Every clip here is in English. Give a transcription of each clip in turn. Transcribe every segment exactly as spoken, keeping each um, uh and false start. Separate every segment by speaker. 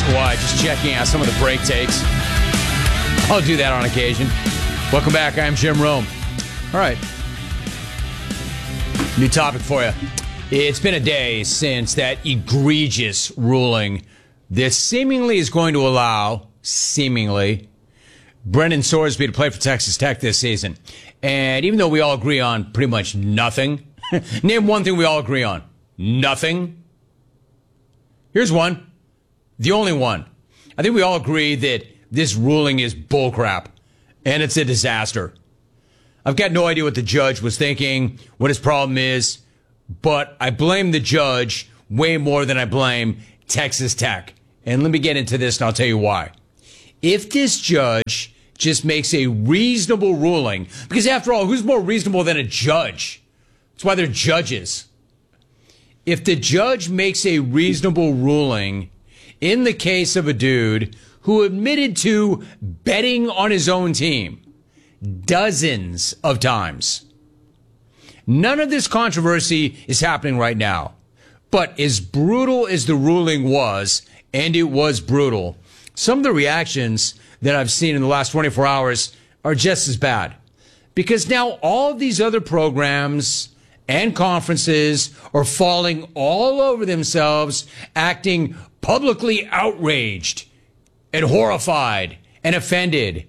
Speaker 1: Why? Just checking out some of the break takes. I'll do that on occasion. Welcome back. I'm Jim Rome. All right. New topic for you. It's been a day since that egregious ruling that seemingly is going to allow, seemingly, Brendan Sorsby to play for Texas Tech this season. And even though we all agree on pretty much nothing, name one thing we all agree on. Nothing. Here's one. The only one. I think we all agree that this ruling is bullcrap, and it's a disaster. I've got no idea what the judge was thinking, what his problem is, but I blame the judge way more than I blame Texas Tech. And let me get into this, and I'll tell you why. If this judge just makes a reasonable ruling, because after all, who's more reasonable than a judge? That's why they're judges. If the judge makes a reasonable ruling in the case of a dude who admitted to betting on his own team dozens of times. None of this controversy is happening right now. But as brutal as the ruling was, and it was brutal, some of the reactions that I've seen in the last twenty-four hours are just as bad. Because now all of these other programs and conferences are falling all over themselves, acting publicly outraged and horrified and offended.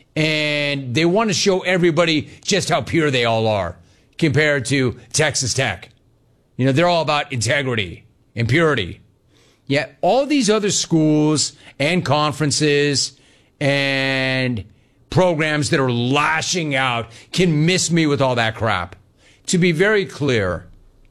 Speaker 1: And they want to show everybody just how pure they all are compared to Texas Tech. You know, they're all about integrity and purity. Yet all these other schools and conferences and programs that are lashing out can miss me with all that crap. To be very clear,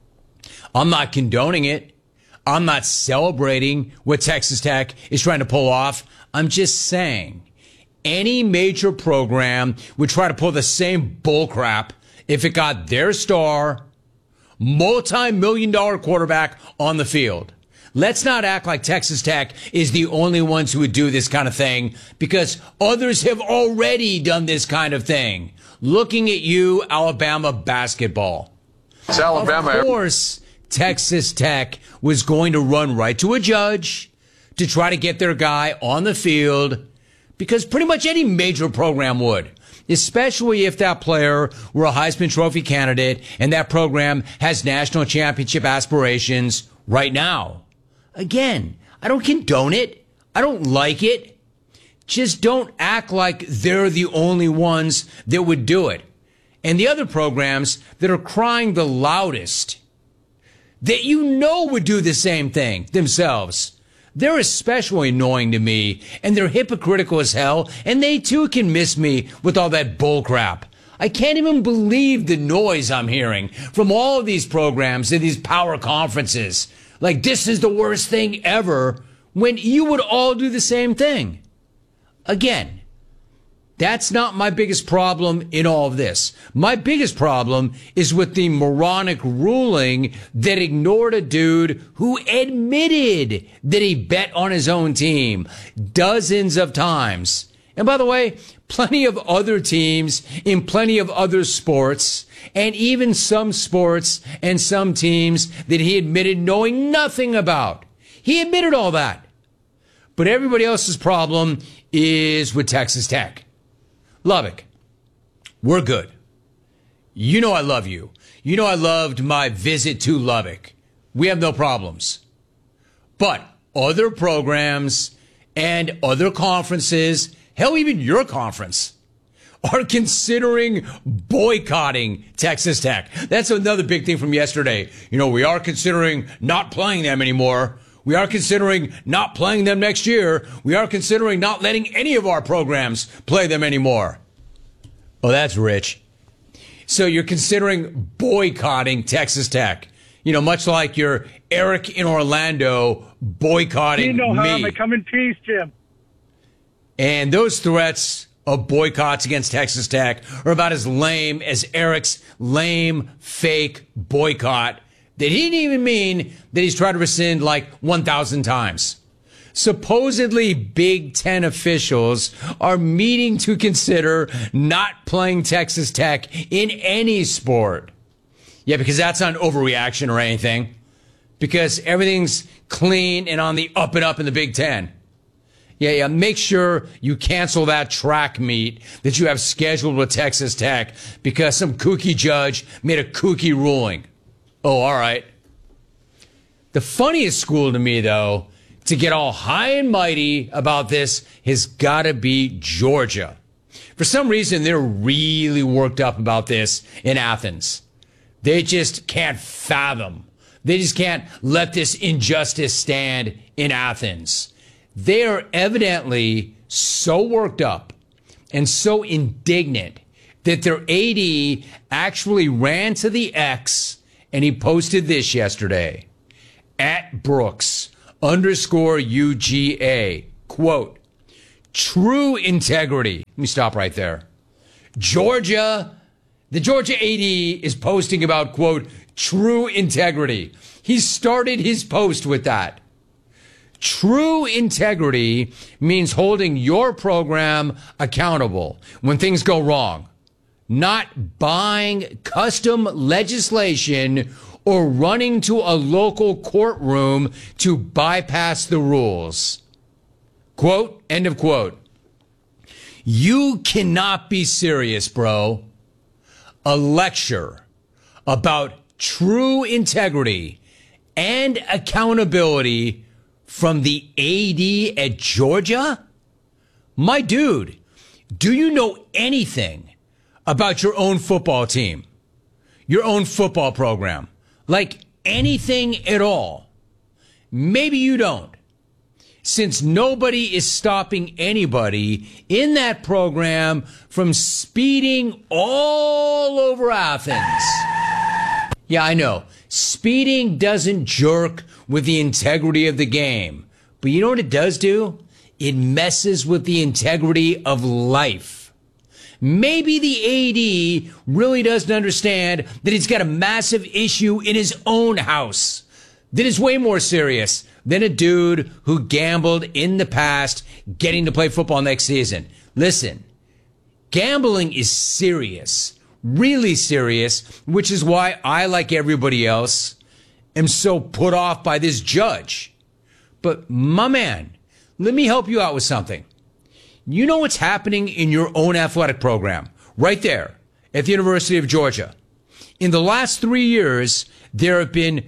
Speaker 1: I'm not condoning it. I'm not celebrating what Texas Tech is trying to pull off. I'm just saying any major program would try to pull the same bullcrap if it got their star, multi-million dollar quarterback on the field. Let's not act like Texas Tech is the only ones who would do this kind of thing, because others have already done this kind of thing. Looking at you, Alabama basketball.
Speaker 2: It's Alabama.
Speaker 1: Of course, Texas Tech was going to run right to a judge to try to get their guy on the field, because pretty much any major program would, especially if that player were a Heisman Trophy candidate and that program has national championship aspirations right now. Again, I don't condone it. I don't like it. Just don't act like they're the only ones that would do it. And the other programs that are crying the loudest, that you know would do the same thing themselves, they're especially annoying to me, and they're hypocritical as hell, and they too can miss me with all that bull crap. I can't even believe the noise I'm hearing from all of these programs and these power conferences. Like, this is the worst thing ever, when you would all do the same thing. Again, that's not my biggest problem in all of this. My biggest problem is with the moronic ruling that ignored a dude who admitted that he bet on his own team dozens of times. And by the way, plenty of other teams in plenty of other sports, and even some sports and some teams that he admitted knowing nothing about. He admitted all that. But everybody else's problem is with Texas Tech. Lubbock, we're good. You know I love you. You know I loved my visit to Lubbock. We have no problems. But other programs and other conferences, hell, even your conference, are considering boycotting Texas Tech. That's another big thing from yesterday. You know, we are considering not playing them anymore. We are considering not playing them next year. We are considering not letting any of our programs play them anymore. Oh, that's rich. So you're considering boycotting Texas Tech. You know, much like your Eric in Orlando boycotting
Speaker 3: you know how
Speaker 1: me.
Speaker 3: I come in peace, Jim.
Speaker 1: And those threats of boycotts against Texas Tech are about as lame as Eric's lame, fake boycott that he didn't even mean, that he's tried to rescind like one thousand times. Supposedly Big Ten officials are meeting to consider not playing Texas Tech in any sport. Yeah, because that's not an overreaction or anything. Because everything's clean and on the up and up in the Big Ten. Yeah, yeah. Make sure you cancel that track meet that you have scheduled with Texas Tech because some kooky judge made a kooky ruling. Oh, all right. The funniest school to me, though, to get all high and mighty about this has got to be Georgia. For some reason, they're really worked up about this in Athens. They just can't fathom. They just can't let this injustice stand in Athens. They are evidently so worked up and so indignant that their A D actually ran to the X and he posted this yesterday. At Brooks underscore U G A, quote, true integrity. Let me stop right there. Georgia, the Georgia A D is posting about, quote, true integrity. He started his post with that. True integrity means holding your program accountable when things go wrong, not buying custom legislation or running to a local courtroom to bypass the rules. Quote, end of quote. You cannot be serious, bro. A lecture about true integrity and accountability from the A D at Georgia? My dude, do you know anything about your own football team? Your own football program? Like anything at all? Maybe you don't. Since nobody is stopping anybody in that program from speeding all over Athens. Yeah, I know. Speeding doesn't jerk with the integrity of the game. But you know what it does do? It messes with the integrity of life. Maybe the A D really doesn't understand that he's got a massive issue in his own house that is way more serious than a dude who gambled in the past getting to play football next season. Listen, gambling is serious. Really serious, which is why I, like everybody else, am so put off by this judge. But my man, let me help you out with something. You know what's happening in your own athletic program, right there at the University of Georgia. In the last three years, there have been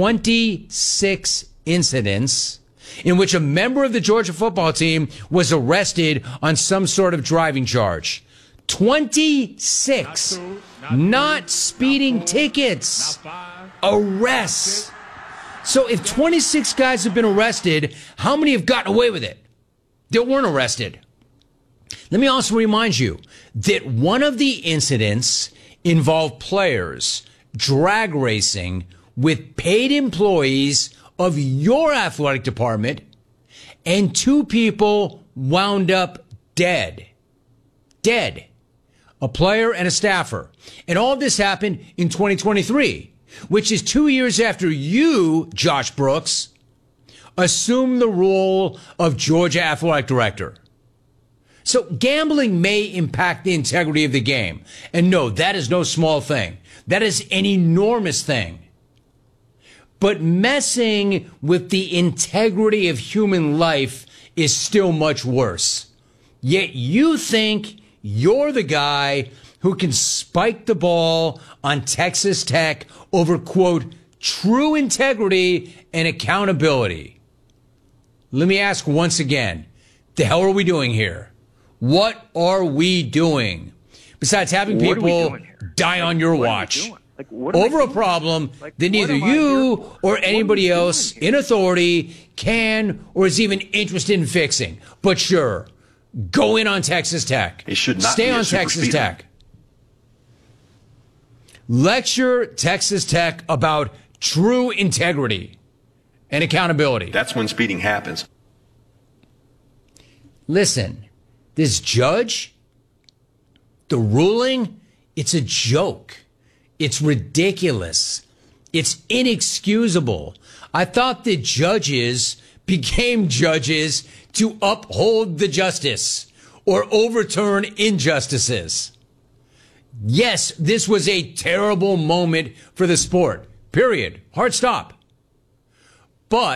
Speaker 1: twenty-six incidents in which a member of the Georgia football team was arrested on some sort of driving charge. twenty-six. Not, two, not, not three, speeding not four, tickets. Not five, arrests. So if twenty-six guys have been arrested, how many have gotten away with it that weren't arrested? Let me also remind you that one of the incidents involved players drag racing with paid employees of your athletic department, and two people wound up dead. Dead. A player and a staffer. And all this happened in twenty twenty-three, which is two years after you, Josh Brooks, assumed the role of Georgia athletic director. So gambling may impact the integrity of the game. And no, that is no small thing. That is an enormous thing. But messing with the integrity of human life is still much worse. Yet you think you're the guy who can spike the ball on Texas Tech over, quote, true integrity and accountability. Let me ask once again, the hell are we doing here? What are we doing? Besides having
Speaker 2: what
Speaker 1: people die on your watch like, over a problem like, that neither you or anybody else in authority can or is even interested in fixing. But sure, go in on Texas Tech.
Speaker 2: It should not
Speaker 1: Stay
Speaker 2: be
Speaker 1: on
Speaker 2: a super
Speaker 1: Texas
Speaker 2: speeder.
Speaker 1: Tech. Lecture Texas Tech about true integrity and accountability.
Speaker 2: That's when speeding happens.
Speaker 1: Listen, this judge, the ruling, it's a joke. It's ridiculous. It's inexcusable. I thought that judges became judges to uphold the justice or overturn injustices. Yes, this was a terrible moment for the sport. Period. Hard stop. But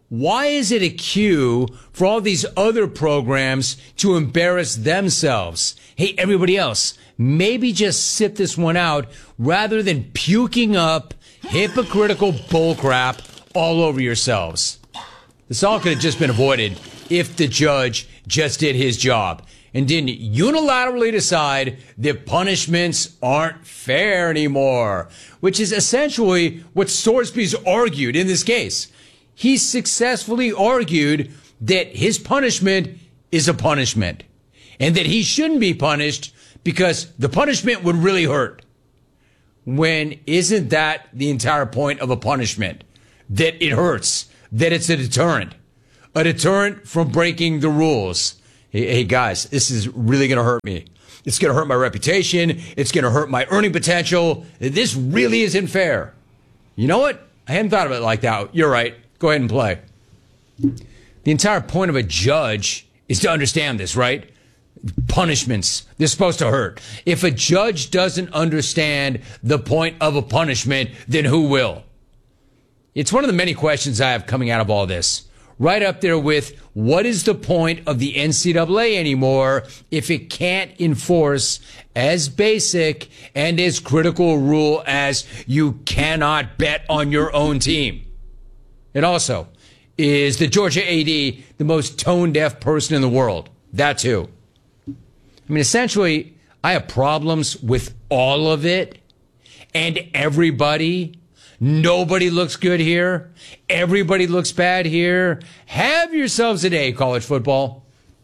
Speaker 1: why is it a cue for all these other programs to embarrass themselves? Hey, everybody else, maybe just sit this one out rather than puking up hypocritical bullcrap all over yourselves. This all could have just been avoided if the judge just did his job and didn't unilaterally decide that punishments aren't fair anymore, which is essentially what Sorsby's argued in this case. He successfully argued that his punishment is a punishment and that he shouldn't be punished because the punishment would really hurt. When isn't that the entire point of a punishment? That it hurts, that it's a deterrent, a deterrent from breaking the rules. Hey, hey guys, this is really going to hurt me. It's going to hurt my reputation. It's going to hurt my earning potential. This really isn't fair. You know what? I hadn't thought of it like that. You're right. Go ahead and play. The entire point of a judge is to understand this, right? Punishments, they're supposed to hurt. If a judge doesn't understand the point of a punishment, then who will? It's one of the many questions I have coming out of all this. Right up there with, what is the point of the N C double A anymore if it can't enforce as basic and as critical a rule as you cannot bet on your own team? And also, is the Georgia A D the most tone-deaf person in the world? That too. I mean, essentially, I have problems with all of it and everybody. Nobody looks good here. Everybody looks bad here. Have yourselves a day, college football.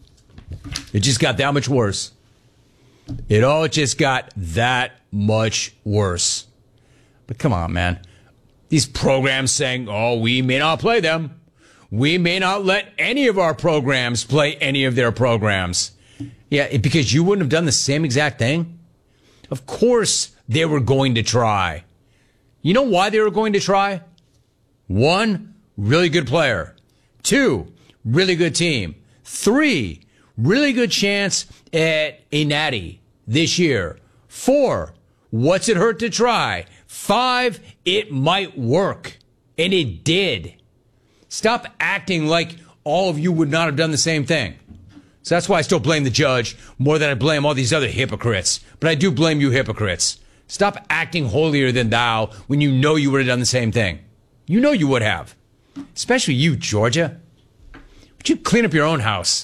Speaker 1: It just got that much worse. It all just got that much worse. But come on, man. These programs saying, oh, we may not play them. We may not let any of our programs play any of their programs. Yeah, because you wouldn't have done the same exact thing? Of course they were going to try. You know why they were going to try? One, really good player. Two, really good team. Three, really good chance at a natty this year. Four, what's it hurt to try? Five, it might work. And it did. Stop acting like all of you would not have done the same thing. So that's why I still blame the judge more than I blame all these other hypocrites. But I do blame you hypocrites. Stop acting holier than thou when you know you would have done the same thing. You know you would have. Especially you, Georgia. Would you clean up your own house?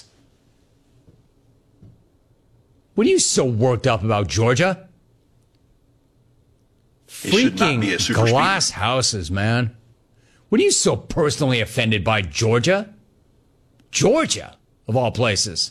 Speaker 1: What are you so worked up about, Georgia? Freaking glass houses, man. What are you so personally offended by, Georgia? Georgia, of all places.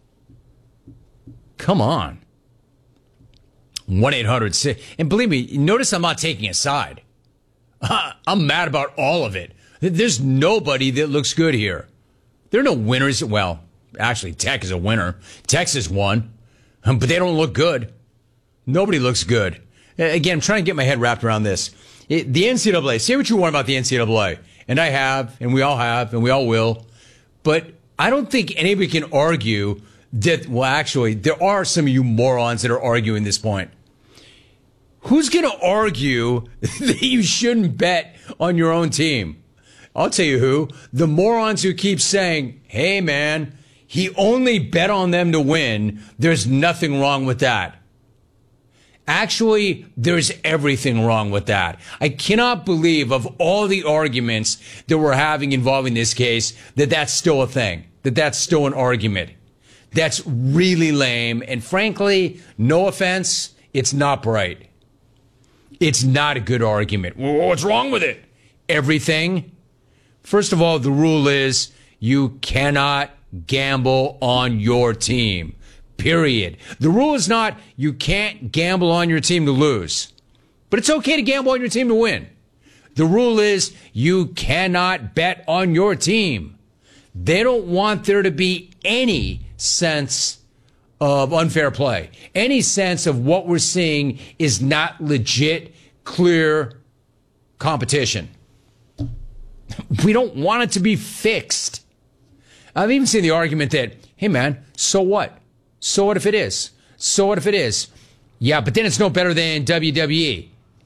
Speaker 1: Come on. one eight hundred six And believe me, notice I'm not taking a side. I'm mad about all of it. There's nobody that looks good here. There are no winners. Well, actually, Tech is a winner. Texas won, but they don't look good. Nobody looks good. Again, I'm trying to get my head wrapped around this. It, the N C double A, say what you want about the N C double A. And I have, and we all have, and we all will. But I don't think anybody can argue that, well, actually, there are some of you morons that are arguing this point. Who's going to argue that you shouldn't bet on your own team? I'll tell you who. The morons who keep saying, hey, man, he only bet on them to win. There's nothing wrong with that. Actually, there's everything wrong with that. I cannot believe of all the arguments that we're having involving this case that that's still a thing, that that's still an argument. That's really lame. And frankly, no offense, it's not bright. It's not a good argument. Well, what's wrong with it? Everything. First of all, the rule is you cannot gamble on your team. Period. The rule is not you can't gamble on your team to lose. But it's okay to gamble on your team to win. The rule is you cannot bet on your team. They don't want there to be any sense of unfair play. Any sense of what we're seeing is not legit, clear competition. We don't want it to be fixed. I've even seen the argument that, hey man, so what? So what if it is? So what if it is? Yeah, but then it's no better than W W E.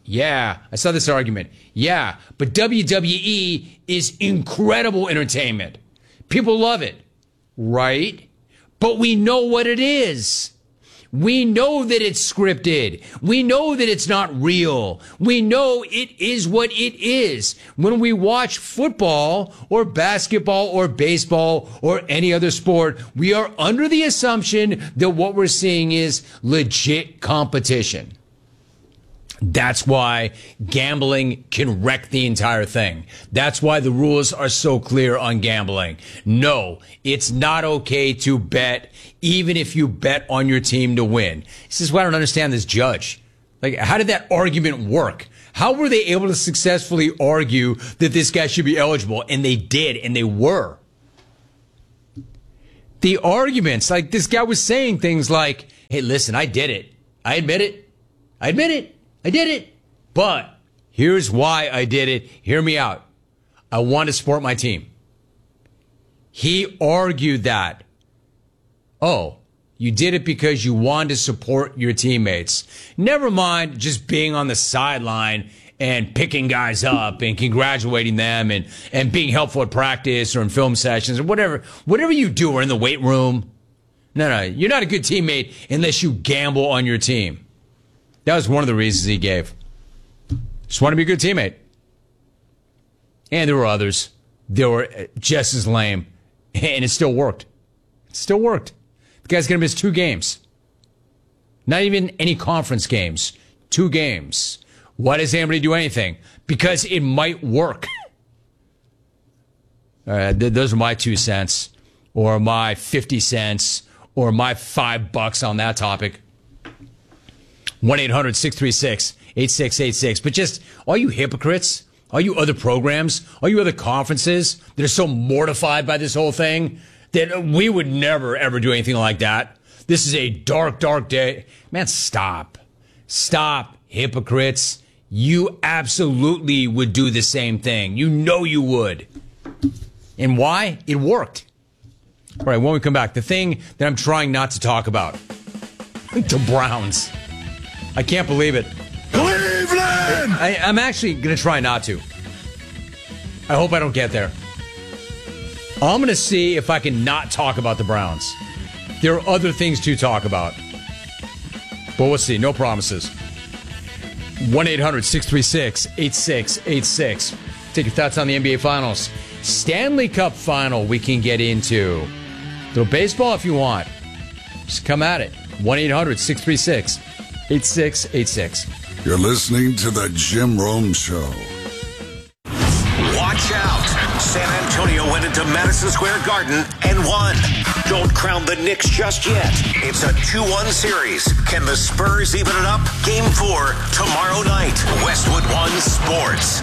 Speaker 1: Yeah, I saw this argument. Yeah, but W W E is incredible entertainment. People love it, right? But we know what it is. We know that it's scripted. We know that it's not real. We know it is what it is. When we watch football or basketball or baseball or any other sport, we are under the assumption that what we're seeing is legit competition. That's why gambling can wreck the entire thing. That's why the rules are so clear on gambling. No, it's not okay to bet, even if you bet on your team to win. This is why I don't understand this judge. Like, how did that argument work? How were they able to successfully argue that this guy should be eligible? And they did, and they were. The arguments, like this guy was saying things like, hey, listen, I did it. I admit it. I admit it. I did it, but here's why I did it. Hear me out. I want to support my team. He argued that, oh, you did it because you wanted to support your teammates. Never mind just being on the sideline and picking guys up and congratulating them and, and being helpful at practice or in film sessions or whatever, whatever you do or in the weight room. No, no, you're not a good teammate unless you gamble on your team. That was one of the reasons he gave. Just want to be a good teammate. And there were others that were just as lame. And it still worked. It still worked. The guy's going to miss two games. Not even any conference games. Two games. Why does anybody do anything? Because it might work. Uh, th- those are my two cents. Or my fifty cents. Or my five bucks on that topic. one eight hundred six three six eight six eight six. But just all you hypocrites, all you other programs, all you other conferences that are so mortified by this whole thing that we would never, ever do anything like that. This is a dark, dark day. Man, stop. Stop, hypocrites. You absolutely would do the same thing. You know you would. And why? It worked. All right, when we come back, the thing that I'm trying not to talk about. The Browns. I can't believe it.
Speaker 2: Cleveland!
Speaker 1: I, I'm actually going to try not to. I hope I don't get there. I'm going to see if I can not talk about the Browns. There are other things to talk about. But we'll see. No promises. one eight hundred six three six eight six eight six. Take your thoughts on the N B A Finals. Stanley Cup Final we can get into. Little baseball if you want. Just come at it. one eight hundred six three six eight six eight six.
Speaker 2: You're listening to the Jim Rome Show.
Speaker 3: Watch out. San Antonio went into Madison Square Garden and won. Don't crown the Knicks just yet. It's a two one series. Can the Spurs even it up? Game four tomorrow night. Westwood One Sports.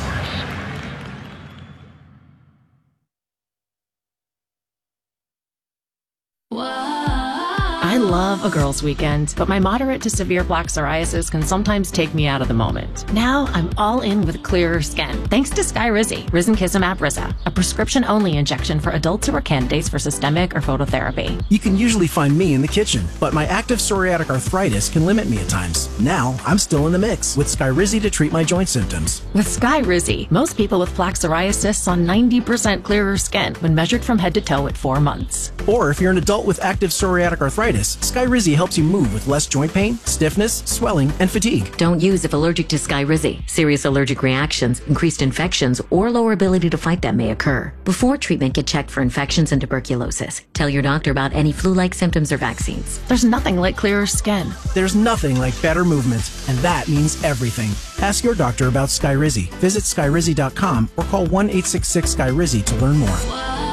Speaker 4: I love a girls' weekend, but my moderate to severe plaque psoriasis can sometimes take me out of the moment. Now I'm all in with clearer skin, thanks to Skyrizi, Risankizumab Riza, a prescription-only injection for adults who are candidates for systemic or phototherapy.
Speaker 5: You can usually find me in the kitchen, but my active psoriatic arthritis can limit me at times. Now I'm still in the mix with Skyrizi to treat my joint symptoms.
Speaker 4: With Skyrizi, most people with plaque psoriasis saw ninety percent clearer skin when measured from head to toe at four months.
Speaker 5: Or if you're an adult with active psoriatic arthritis, Skyrizi helps you move with less joint pain, stiffness, swelling, and fatigue.
Speaker 6: Don't use if allergic to Skyrizi. Serious allergic reactions, increased infections, or lower ability to fight them may occur. Before treatment, get checked for infections and tuberculosis. Tell your doctor about any flu-like symptoms or vaccines.
Speaker 4: There's nothing like clearer skin.
Speaker 5: There's nothing like better movement, and that means everything. Ask your doctor about Skyrizi. Visit Skyrizi dot com or call one eight six six Skyrizi to learn more.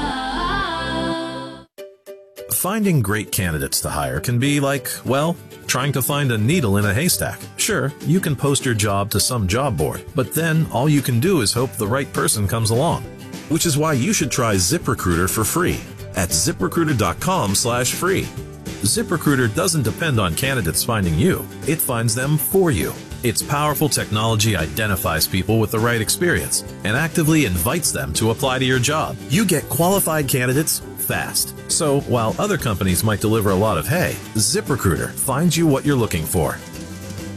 Speaker 7: Finding great candidates to hire can be like, well, trying to find a needle in a haystack. Sure, you can post your job to some job board, but then all you can do is hope the right person comes along. Which is why you should try ZipRecruiter for free at ZipRecruiter dot com slash free. ZipRecruiter doesn't depend on candidates finding you. It finds them for you. Its powerful technology identifies people with the right experience and actively invites them to apply to your job. You get qualified candidates fast. So while other companies might deliver a lot of hay, ZipRecruiter finds you what you're looking for.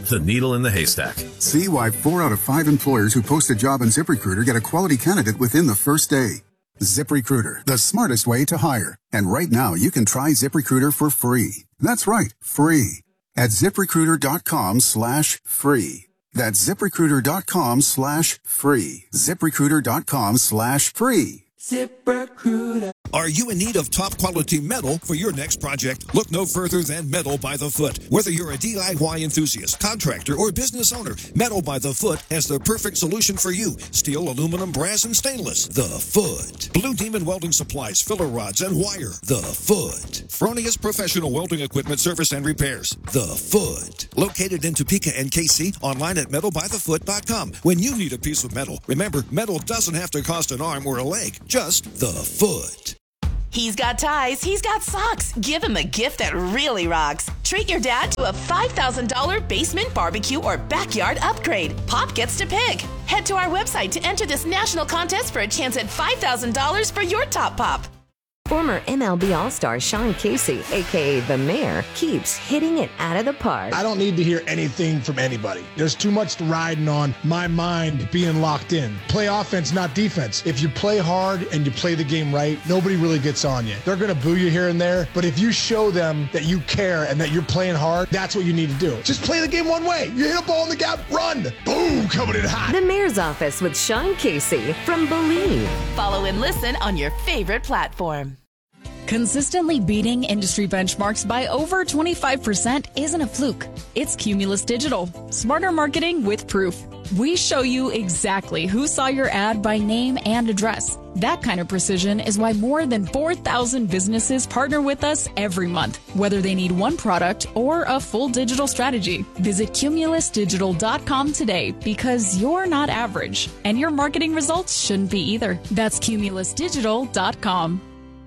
Speaker 7: the needle in the haystack.
Speaker 2: See why four out of five employers who post a job on ZipRecruiter get a quality candidate within the first day. ZipRecruiter, the smartest way to hire. And right now, you can try ZipRecruiter for free. That's right, free. At ZipRecruiter.com slash free. That's ZipRecruiter.com slash free. ZipRecruiter.com slash free.
Speaker 8: ZipRecruiter. Are you in need of top quality metal for your next project? Look no further than Metal by the Foot. Whether you're a D I Y enthusiast, contractor, or business owner, Metal by the Foot has the perfect solution for you. Steel, aluminum, brass, and stainless. The Foot. Blue Demon Welding Supplies, filler rods, and wire. The Foot. Fronius Professional Welding Equipment Service and Repairs. The Foot. Located in Topeka and K C, online at metal by the foot dot com. When you need a piece of metal, remember, metal doesn't have to cost an arm or a leg. Just the Foot.
Speaker 9: He's got ties, he's got socks. Give him a gift that really rocks. Treat your dad to a five thousand dollars basement barbecue or backyard upgrade. Pop gets to pick. Head to our website to enter this national contest for a chance at five thousand dollars for your top pop.
Speaker 10: Former M L B All-Star Sean Casey, a k a. The Mayor, keeps hitting it out of the park.
Speaker 11: I don't need to hear anything from anybody. There's too much riding on my mind being locked in. Play offense, not defense. If you play hard and you play the game right, nobody really gets on you. They're going to boo you here and there, but if you show them that you care and that you're playing hard, that's what you need to do. Just play the game one way. You hit a ball in the gap, run. Boom, coming in hot.
Speaker 10: The Mayor's Office with Sean Casey from Believe.
Speaker 9: Follow and listen on your favorite platform.
Speaker 12: Consistently beating industry benchmarks by over twenty-five percent isn't a fluke. It's Cumulus Digital. Smarter marketing with proof. We show you exactly who saw your ad by name and address. That kind of precision is why more than four thousand businesses partner with us every month, whether they need one product or a full digital strategy. Visit cumulus digital dot com today because you're not average, and your marketing results shouldn't be either. That's cumulus digital dot com.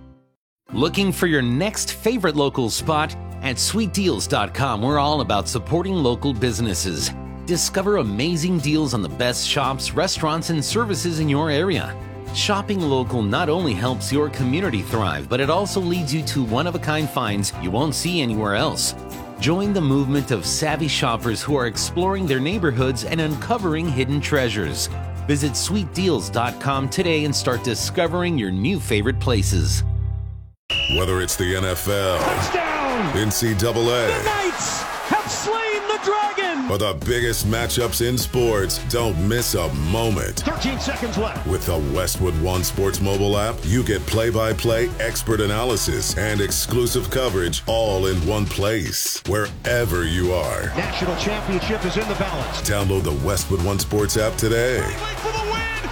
Speaker 13: Looking for your next favorite local spot? At sweet deals dot com, we're all about supporting local businesses. Discover amazing deals on the best shops, restaurants, and services in your area. Shopping local not only helps your community thrive, but it also leads you to one-of-a-kind finds you won't see anywhere else. Join the movement of savvy shoppers who are exploring their neighborhoods and uncovering hidden treasures. Visit sweet deals dot com today and start discovering your new favorite places.
Speaker 2: Whether it's the N F L,
Speaker 14: touchdown,
Speaker 2: N C double A,
Speaker 14: the Knights have slain the dragon,
Speaker 2: or the biggest matchups in sports, don't miss a moment.
Speaker 14: thirteen seconds left.
Speaker 2: With the Westwood One Sports mobile app, you get play-by-play expert analysis and exclusive coverage all in one place, wherever you are.
Speaker 14: National championship is in the balance.
Speaker 2: Download the Westwood One Sports app today.
Speaker 14: For the win.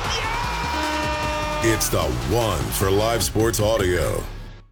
Speaker 14: Yeah!
Speaker 2: It's the one for live sports audio.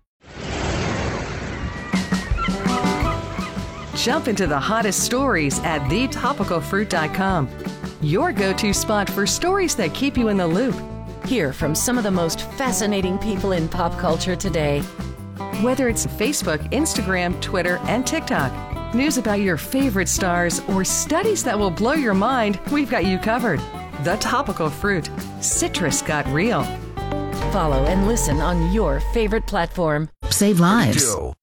Speaker 15: Jump into the hottest stories at the topical fruit dot com. Your go-to spot for stories that keep you in the loop.
Speaker 4: Hear from some of the most fascinating people in pop culture today.
Speaker 15: Whether it's Facebook, Instagram, Twitter, and TikTok, news about your favorite stars, or studies that will blow your mind, we've got you covered. The Topical Fruit. Citrus got real.
Speaker 4: Follow and listen on your favorite platform.
Speaker 16: Save lives.
Speaker 17: Joe.